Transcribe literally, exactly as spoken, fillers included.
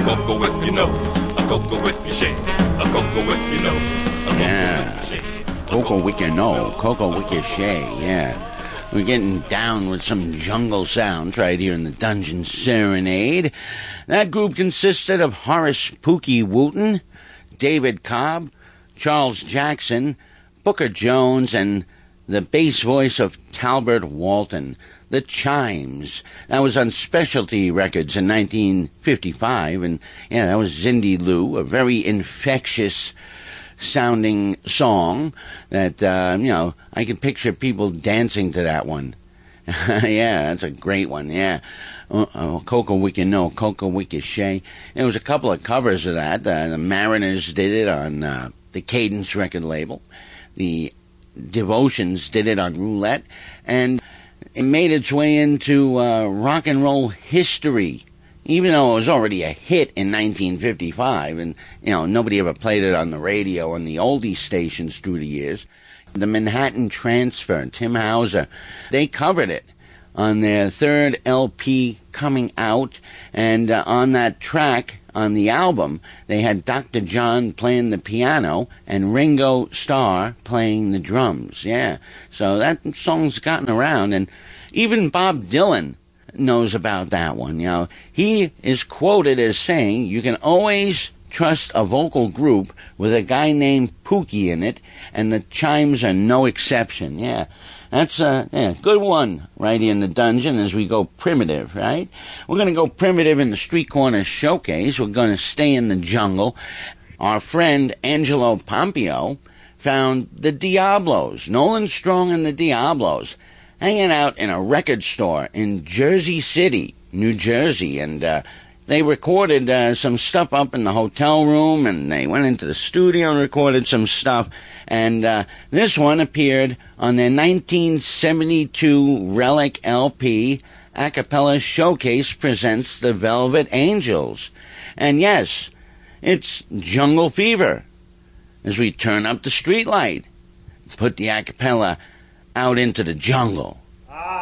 A cocoa if you know. A cocoa if you shake. A cocoa if you know. A cocoa Yeah. if you shake. Coco Wicked No, Coco Wicked Shay, yeah. We're getting down with some jungle sounds right here in the Dungeon Serenade. That group consisted of Horace Pookie Wooten, David Cobb, Charles Jackson, Booker Jones, and the bass voice of Talbert Walton. The Chimes. That was on Specialty Records in nineteen fifty-five, and yeah, that was Zindy Lou, a very infectious sounding song that, uh, you know, I can picture people dancing to that one. Yeah, that's a great one, yeah. Uh, uh, Coco Wicked No, Coco Wicked Shay. There was a couple of covers of that. Uh, the Mariners did it on uh, the Cadence record label. The Devotions did it on Roulette. And it made its way into uh, rock and roll history, even though it was already a hit in nineteen fifty-five, and, you know, nobody ever played it on the radio on the oldie stations through the years. The Manhattan Transfer, Tim Hauser, they covered it on their third L P coming out, and uh, on that track, on the album, they had Doctor John playing the piano and Ringo Starr playing the drums, yeah. So that song's gotten around, and even Bob Dylan knows about that one, you know. He is quoted as saying, you can always trust a vocal group with a guy named Pookie in it, and the Chimes are no exception, yeah. That's a yeah, good one right here in the dungeon as we go primitive, right? We're going to go primitive in the Street Corner Showcase. We're going to stay in the jungle. Our friend Angelo Pompeo found the Diablos, Nolan Strong and the Diablos, hanging out in a record store in Jersey City, New Jersey, and uh, they recorded uh, some stuff up in the hotel room, and they went into the studio and recorded some stuff, and uh, this one appeared on their nineteen seventy-two Relic L P, Acapella Showcase Presents the Velvet Angels. And yes, it's Jungle Fever, as we turn up the streetlight, put the acapella out into the jungle.